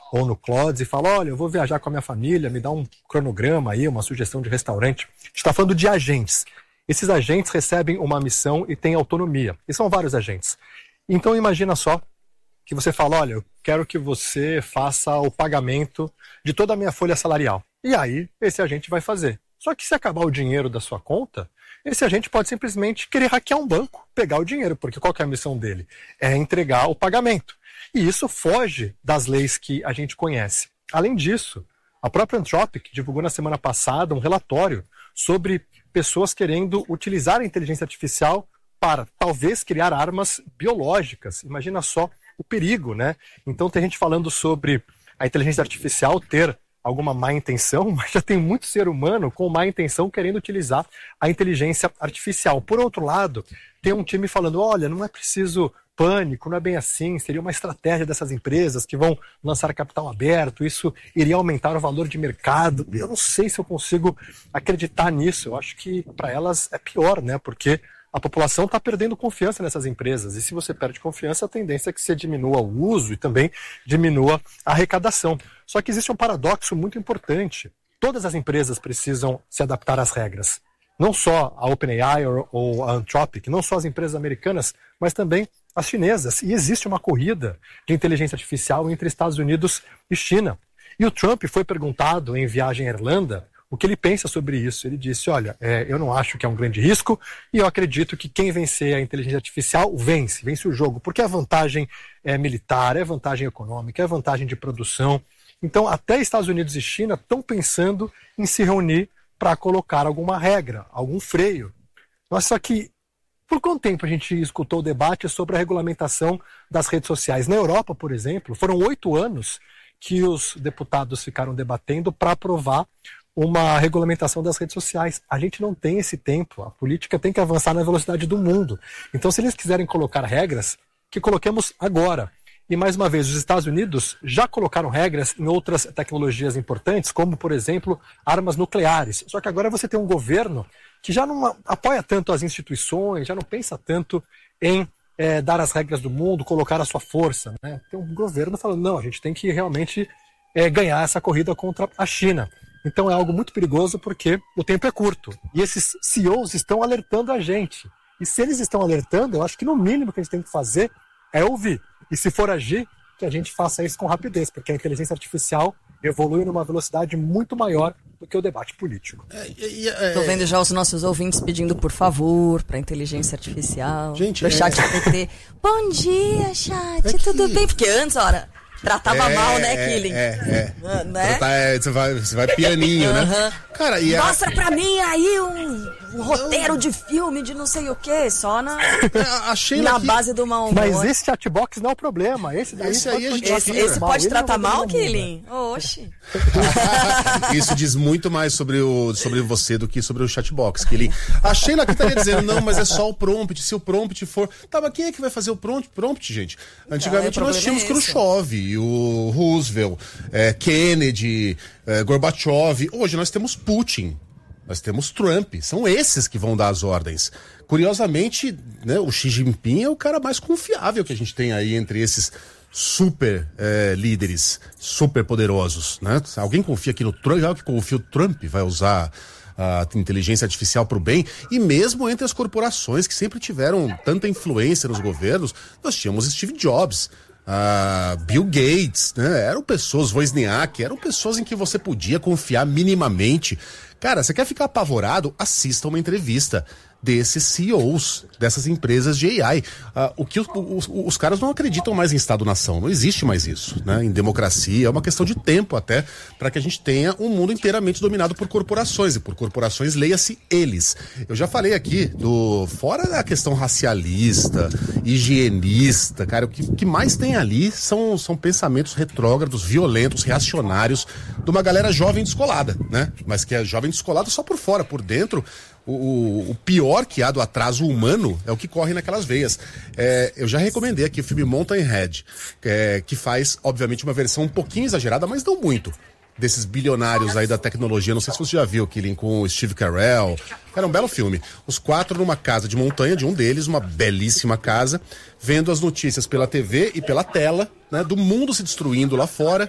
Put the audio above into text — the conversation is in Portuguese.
ou no Clods e fala, olha, eu vou viajar com a minha família, me dá um cronograma aí, uma sugestão de restaurante. A gente está falando de agentes. Esses agentes recebem uma missão e têm autonomia. E são vários agentes. Então imagina só que você fala, olha, eu quero que você faça o pagamento de toda a minha folha salarial. E aí, esse agente vai fazer. Só que se acabar o dinheiro da sua conta, esse agente pode simplesmente querer hackear um banco, pegar o dinheiro, porque qual que é a missão dele? É entregar o pagamento. E isso foge das leis que a gente conhece. Além disso, a própria Anthropic divulgou na semana passada um relatório sobre pessoas querendo utilizar a inteligência artificial para, talvez, criar armas biológicas. Imagina só o perigo, né? Então tem gente falando sobre a inteligência artificial ter alguma má intenção, mas já tem muito ser humano com má intenção querendo utilizar a inteligência artificial. Por outro lado, tem um time falando, olha, não é preciso pânico, não é bem assim, seria uma estratégia dessas empresas que vão lançar capital aberto, isso iria aumentar o valor de mercado. Eu não sei se eu consigo acreditar nisso, eu acho que para elas é pior, né? Porque a população está perdendo confiança nessas empresas. E se você perde confiança, a tendência é que você diminua o uso e também diminua a arrecadação. Só que existe um paradoxo muito importante. Todas as empresas precisam se adaptar às regras. Não só a OpenAI ou a Anthropic, não só as empresas americanas, mas também as chinesas. E existe uma corrida de inteligência artificial entre Estados Unidos e China. E o Trump foi perguntado em viagem à Irlanda o que ele pensa sobre isso. Ele disse, olha, eu não acho que é um grande risco e eu acredito que quem vencer a inteligência artificial vence o jogo, porque a vantagem é militar, é vantagem econômica, é vantagem de produção. Então, até Estados Unidos e China estão pensando em se reunir para colocar alguma regra, algum freio. Mas só que, por quanto tempo a gente escutou o debate sobre a regulamentação das redes sociais? Na Europa, por exemplo, foram 8 anos que os deputados ficaram debatendo para aprovar uma regulamentação das redes sociais. A gente não tem esse tempo. A política tem que avançar na velocidade do mundo. Então, se eles quiserem colocar regras, que coloquemos agora. E, mais uma vez, os Estados Unidos já colocaram regras em outras tecnologias importantes, como, por exemplo, armas nucleares. Só que agora você tem um governo que já não apoia tanto as instituições, já não pensa tanto em dar as regras do mundo, colocar a sua força, né? Tem um governo falando, não, a gente tem que realmente ganhar essa corrida contra a China. Então é algo muito perigoso porque o tempo é curto. E esses CEOs estão alertando a gente. E se eles estão alertando, eu acho que no mínimo que a gente tem que fazer é ouvir. E se for agir, que a gente faça isso com rapidez, porque a inteligência artificial evolui numa velocidade muito maior do que o debate político. Tô vendo já os nossos ouvintes pedindo por favor para inteligência artificial, pro chat GPT. Bom dia, chat, tudo bem? Porque antes, tratava mal, né, Killing? Né? Você vai pianinho, né? Cara, mostra pra mim aí um roteiro de filme de não sei o que, só na base do mau humor. Mas esse chatbox não é o problema. Esse aí a gente esse pode tratar mal, Killing? Oxi. Isso diz muito mais sobre você do que sobre o chatbox, Killing. A Sheila aqui estaria dizendo, não, mas é só o prompt. Se o prompt for... Tá, mas quem é que vai fazer o prompt, gente? Antigamente nós tínhamos Khrushchev, o Roosevelt, Kennedy, Gorbachev. Hoje nós temos Putin, nós temos Trump. São esses que vão dar as ordens. Curiosamente, né, o Xi Jinping é o cara mais confiável que a gente tem aí entre esses super líderes, super poderosos, né? Alguém confia aqui no Trump? Alguém que confia o Trump vai usar a inteligência artificial para o bem? E mesmo entre as corporações que sempre tiveram tanta influência nos governos, nós tínhamos Steve Jobs, Bill Gates, né? Eram pessoas, Wozniak, eram pessoas em que você podia confiar minimamente. Cara, você quer ficar apavorado? Assista uma entrevista desses CEOs, dessas empresas de AI. Os caras não acreditam mais em Estado-nação, não existe mais isso, né? Em democracia, é uma questão de tempo até para que a gente tenha um mundo inteiramente dominado por corporações, e por corporações leia-se eles. Eu já falei aqui fora da questão racialista, higienista, cara, o que mais tem ali são pensamentos retrógrados, violentos, reacionários, de uma galera jovem descolada, né? Mas que é jovem descolada só por fora, por dentro. O pior que há do atraso humano é o que corre naquelas veias. Eu já recomendei aqui o filme Mountain Head, que faz, obviamente, uma versão um pouquinho exagerada, mas não muito, desses bilionários aí da tecnologia. Não sei se você já viu, Killing, com o Steve Carell. Era um belo filme. Os 4 numa casa de montanha, de um deles, uma belíssima casa, vendo as notícias pela TV e pela tela, né, do mundo se destruindo lá fora.